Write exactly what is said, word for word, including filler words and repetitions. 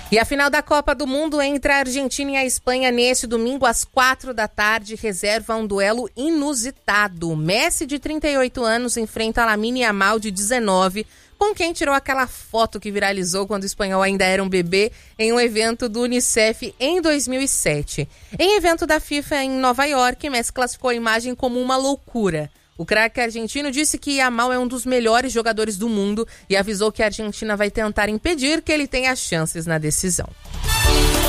E a final da Copa do Mundo entre a Argentina e a Espanha neste domingo às quatro da tarde reserva um duelo inusitado. Messi, de trinta e oito anos, enfrenta Lamine Yamal, de dezenove, com quem tirou aquela foto que viralizou quando o espanhol ainda era um bebê em um evento do Unicef em dois mil e sete. Em evento da FIFA em Nova York, Messi classificou a imagem como uma loucura. O craque argentino disse que Yamal é um dos melhores jogadores do mundo e avisou que a Argentina vai tentar impedir que ele tenha chances na decisão.